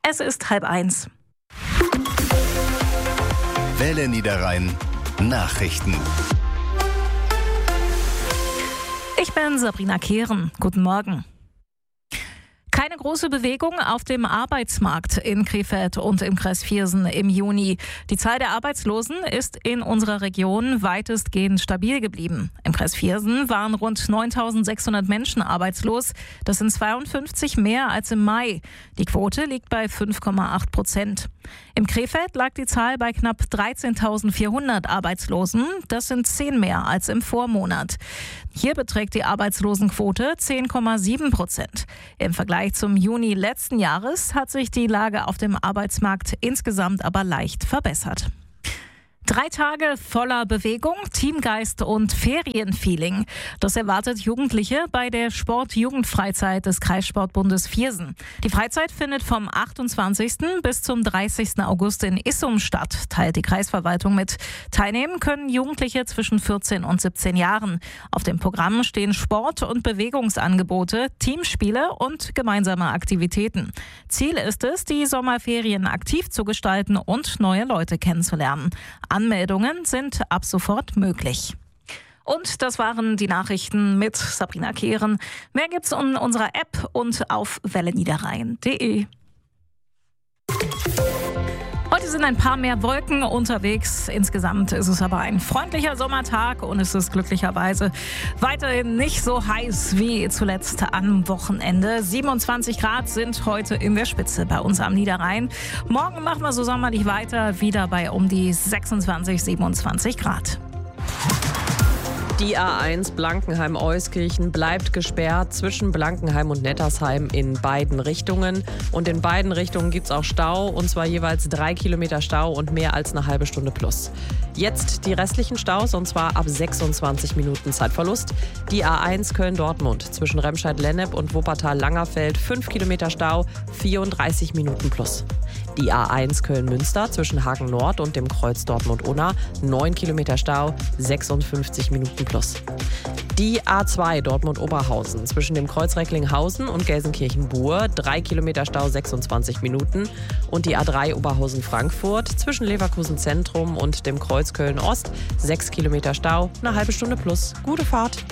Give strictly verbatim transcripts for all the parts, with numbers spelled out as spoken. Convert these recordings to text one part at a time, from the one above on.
Es ist halb eins. Welle Niederrhein Nachrichten. Ich bin Sabrina Kehren. Guten Morgen. Keine große Bewegung auf dem Arbeitsmarkt in Krefeld und im Kreis Viersen im Juni. Die Zahl der Arbeitslosen ist in unserer Region weitestgehend stabil geblieben. Im Kreis Viersen waren rund neuntausendsechshundert Menschen arbeitslos. Das sind zweiundfünfzig mehr als im Mai. Die Quote liegt bei fünf Komma acht Prozent. Im Krefeld lag die Zahl bei knapp dreizehntausendvierhundert Arbeitslosen. Das sind zehn mehr als im Vormonat. Hier beträgt die Arbeitslosenquote zehn Komma sieben Prozent. Im Vergleich zum Juni letzten Jahres hat sich die Lage auf dem Arbeitsmarkt insgesamt aber leicht verbessert. Drei Tage voller Bewegung, Teamgeist und Ferienfeeling. Das erwartet Jugendliche bei der Sport-Jugendfreizeit des Kreissportbundes Viersen. Die Freizeit findet vom achtundzwanzigsten bis zum dreißigsten August in Issum statt, teilt die Kreisverwaltung mit. Teilnehmen können Jugendliche zwischen vierzehn und siebzehn Jahren. Auf dem Programm stehen Sport- und Bewegungsangebote, Teamspiele und gemeinsame Aktivitäten. Ziel ist es, die Sommerferien aktiv zu gestalten und neue Leute kennenzulernen. Anmeldungen sind ab sofort möglich. Und das waren die Nachrichten mit Sabrina Kehren. Mehr gibt's in unserer App und auf welle niederrhein punkt de. Heute sind ein paar mehr Wolken unterwegs. Insgesamt ist es aber ein freundlicher Sommertag und es ist glücklicherweise weiterhin nicht so heiß wie zuletzt am Wochenende. siebenundzwanzig Grad sind heute in der Spitze bei uns am Niederrhein. Morgen machen wir so sommerlich weiter, wieder bei um die sechsundzwanzig, siebenundzwanzig Grad. Die A eins Blankenheim-Euskirchen bleibt gesperrt zwischen Blankenheim und Nettersheim in beiden Richtungen. Und in beiden Richtungen gibt es auch Stau, und zwar jeweils drei Kilometer Stau und mehr als eine halbe Stunde plus. Jetzt die restlichen Staus, und zwar ab sechsundzwanzig Minuten Zeitverlust. Die A eins Köln-Dortmund zwischen Remscheid-Lennep und Wuppertal-Langerfeld fünf Kilometer Stau, vierunddreißig Minuten plus. Die A eins Köln-Münster zwischen Hagen Nord und dem Kreuz Dortmund-Unna neun Kilometer Stau, sechsundfünfzig Minuten plus. Die A zwei Dortmund-Oberhausen zwischen dem Kreuz Recklinghausen und Gelsenkirchen-Buhr drei Kilometer Stau, sechsundzwanzig Minuten. Und die A drei Oberhausen-Frankfurt zwischen Leverkusen Zentrum und dem Kreuz Köln-Ost sechs Kilometer Stau, eine halbe Stunde plus. Gute Fahrt.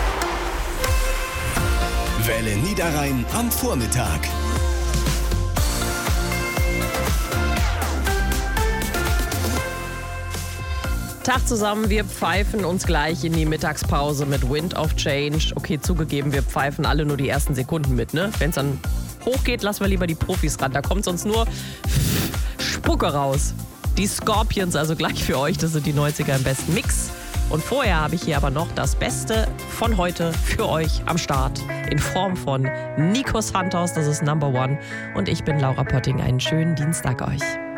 Welle Niederrhein am Vormittag. Tag zusammen, wir pfeifen uns gleich in die Mittagspause mit Wind of Change. Okay, zugegeben, wir pfeifen alle nur die ersten Sekunden mit, ne? Wenn es dann hochgeht, lassen wir lieber die Profis ran. Da kommt sonst nur Spucke raus. Die Scorpions also gleich für euch, das sind die neunziger im besten Mix. Und vorher habe ich hier aber noch das Beste von heute für euch am Start in Form von Nico Santos, das ist Number One. Und ich bin Laura Pötting, einen schönen Dienstag euch.